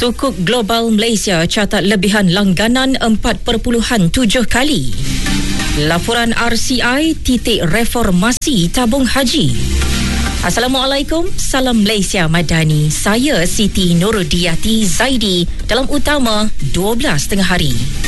Sukuk Global Malaysia catat lebihan langganan 4.7 kali. Laporan RCI titik reformasi tabung haji. Assalamualaikum, salam Malaysia Madani. Saya Siti Nurudiati Zaidi dalam utama 12 tengah hari.